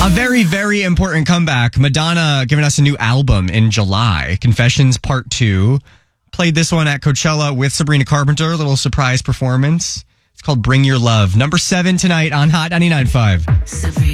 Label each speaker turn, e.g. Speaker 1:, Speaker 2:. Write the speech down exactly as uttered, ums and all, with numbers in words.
Speaker 1: A very, very important comeback. Madonna giving us a new album in July. Confessions Part two. Played this one at Coachella with Sabrina Carpenter. A little surprise performance. It's called Bring Your Love. Number seven tonight on Hot ninety-nine point five.